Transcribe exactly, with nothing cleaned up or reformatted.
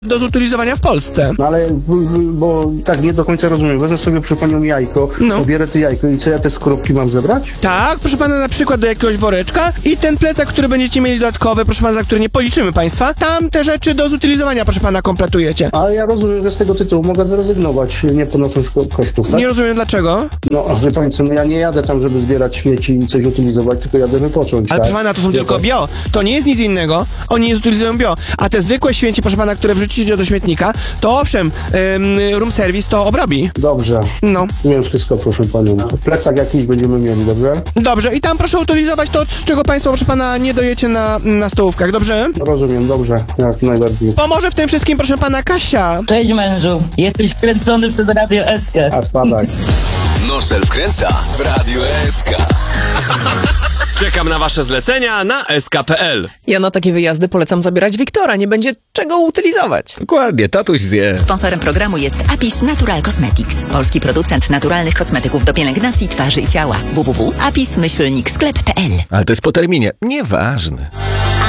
do zutylizowania w Polsce. No ale, bo tak nie do końca rozumiem. Wezmę sobie przy panią jajko, No. pobierę te jajko i co, ja te skorupki mam zebrać? Tak, proszę pana, na przykład do jakiegoś woreczka i ten plecak, który będziecie mieli dodatkowy, proszę pana, za który nie policzymy państwa, tam te rzeczy do zutylizowania, proszę pana, kompletujecie. A ja rozumiem, że z tego tytułu mogę zrezygnować, nie ponosząc ko- kosztów, tak? Nie rozumiem dlaczego. No, a wie pani co, no ja nie jadę tam, żeby zbierać śmieci i coś utylizować, tylko jadę wypocząć, Ale tak? proszę pana, to są Wie tylko pan? bio. To nie jest nic innego. Oni nie zutylizują bio. A te zwykłe śmieci, proszę pana, które wrzucicie do śmietnika, to owszem, ym, room service to obrobi. Dobrze. No. Wiem wszystko, proszę panią. Plecak jakiś będziemy mieli, dobrze? Dobrze, i tam proszę utylizować to, z czego państwo, proszę pana, nie dojecie na, na stołówkach, dobrze? Rozumiem, dobrze, jak najbardziej. Pomoże w tym wszystkim, proszę pana, Kasia. Cześć mężu, jesteś wkręcony przez Radio S K. A spadaj. Nosel wkręca w Radio S K. Czekam na wasze zlecenia na s k kropka p l. Ja na takie wyjazdy polecam zabierać Wiktora, nie będzie czego utylizować. Dokładnie, tatuś zje. Sponsorem programu jest Apis Natural Cosmetics, polski producent naturalnych kosmetyków do pielęgnacji twarzy i ciała. w w w kropka apis myślnik sklep kropka p l. Ale to jest po terminie. Nieważne.